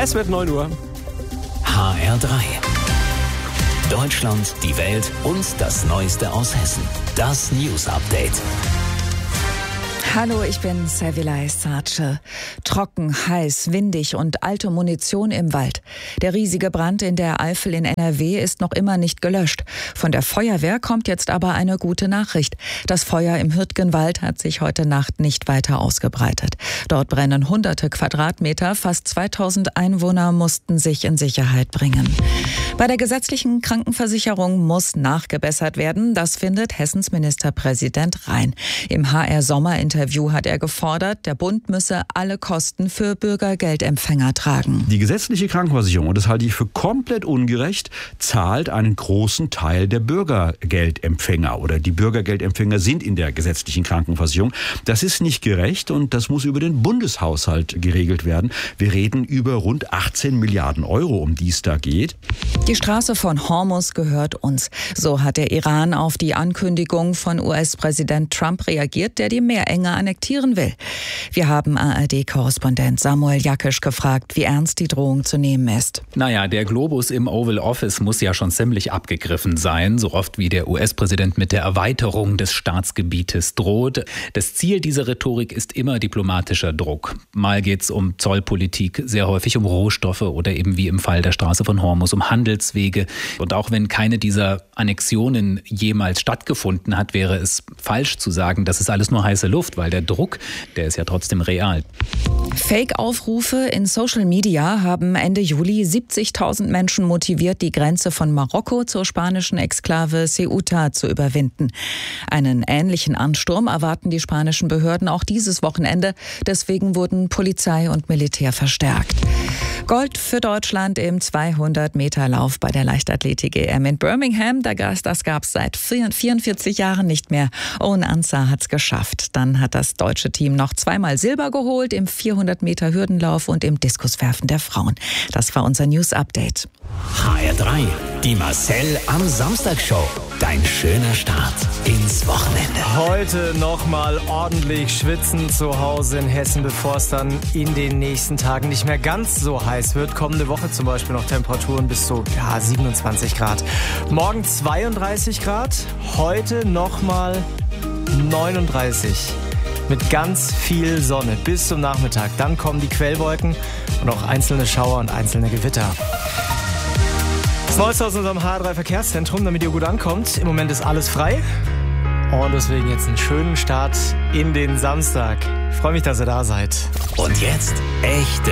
Es wird 9 Uhr. HR3. Deutschland, die Welt und das Neueste aus Hessen. Das News Update. Hallo, ich bin Servilay Sace. Trocken, heiß, windig und alte Munition im Wald. Der riesige Brand in der Eifel in NRW ist noch immer nicht gelöscht. Von der Feuerwehr kommt jetzt aber eine gute Nachricht. Das Feuer im Hürtgenwald hat sich heute Nacht nicht weiter ausgebreitet. Dort brennen hunderte Quadratmeter, fast 2000 Einwohner mussten sich in Sicherheit bringen. Bei der gesetzlichen Krankenversicherung muss nachgebessert werden, das findet Hessens Ministerpräsident Rhein. Im HR-Sommerinterview hat er gefordert, der Bund müsse alle Kosten für Bürgergeldempfänger tragen. Die gesetzliche Krankenversicherung, und das halte ich für komplett ungerecht, zahlt einen großen Teil der Bürgergeldempfänger oder die Bürgergeldempfänger sind in der gesetzlichen Krankenversicherung. Das ist nicht gerecht und das muss über den Bundeshaushalt geregelt werden. Wir reden über rund 18 Milliarden Euro, um die es da geht. Die Straße von Hormuz gehört uns. So hat der Iran auf die Ankündigung von US-Präsident Trump reagiert, der die Meerenge annektieren will. Wir haben ARD-Korrespondent Samuel Jakisch gefragt, wie ernst die Drohung zu nehmen ist. Naja, der Globus im Oval Office muss ja schon ziemlich abgegriffen sein, so oft wie der US-Präsident mit der Erweiterung des Staatsgebietes droht. Das Ziel dieser Rhetorik ist immer diplomatischer Druck. Mal geht's um Zollpolitik, sehr häufig um Rohstoffe oder eben wie im Fall der Straße von Hormuz um Handelswege. Und auch wenn keine dieser Annexionen jemals stattgefunden hat, wäre es falsch zu sagen, das ist alles nur heiße Luft, weil der Druck, der ist ja trotzdem real. Fake-Aufrufe in Social Media haben Ende Juli 70.000 Menschen motiviert, die Grenze von Marokko zur spanischen Exklave Ceuta zu überwinden. Einen ähnlichen Ansturm erwarten die spanischen Behörden auch dieses Wochenende. Deswegen wurden Polizei und Militär verstärkt. Gold für Deutschland im 200-Meter-Lauf bei der Leichtathletik-EM in Birmingham. Das gab es seit 44 Jahren nicht mehr. Owen Ansah hat es geschafft. Dann hat das deutsche Team noch zweimal Silber geholt im 400-Meter-Hürdenlauf und im Diskuswerfen der Frauen. Das war unser News-Update. HR3, die Marcel am Samstag-Show. Dein schöner Start ins Wochenende. Heute nochmal ordentlich schwitzen zu Hause in Hessen, bevor es dann in den nächsten Tagen nicht mehr ganz so heiß wird. Kommende Woche zum Beispiel noch Temperaturen bis zu 27 Grad. Morgen 32 Grad, heute nochmal 39. Mit ganz viel Sonne bis zum Nachmittag. Dann kommen die Quellwolken und auch einzelne Schauer und einzelne Gewitter. Das Neueste aus unserem HR3 Verkehrszentrum, damit ihr gut ankommt. Im Moment ist alles frei und deswegen jetzt einen schönen Start in den Samstag. Ich freue mich, dass ihr da seid. Und jetzt echte